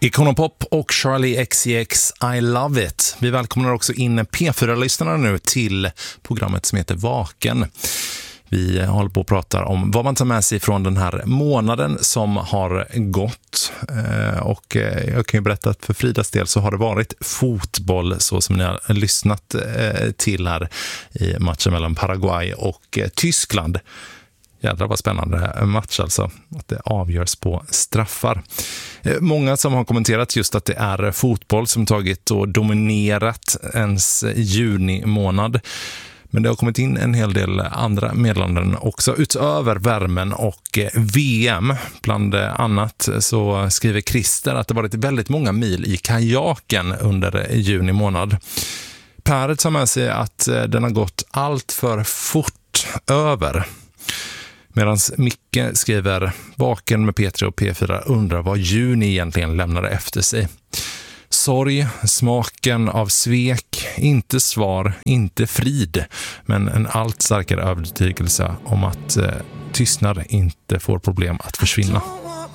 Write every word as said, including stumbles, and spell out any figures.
Ikonopop och Charlie X C X, I Love It. Vi välkomnar också in P fyra-lyssnarna nu till programmet som heter Vaken. Vi håller på att prata om vad man tar med sig från den här månaden som har gått. Och jag kan ju berätta att för Fridas del så har det varit fotboll så som ni har lyssnat till här i matchen mellan Paraguay och Tyskland. Jädrar vad spännande match alltså, att det avgörs på straffar. Många som har kommenterat just att det är fotboll som tagit och dominerat ens juni månad. Men det har kommit in en hel del andra meddelanden också utöver värmen och V M. Bland annat så skriver Christer att det varit väldigt många mil i kajaken under juni månad. Per tar med sig att den har gått allt för fort över. Medan Micke skriver Vaken med P tre och P fyra undrar vad juni egentligen lämnade efter sig. Sorg, smaken av svek, inte svar, inte frid, men en allt starkare övertygelse om att eh, tystnad inte får problem att försvinna.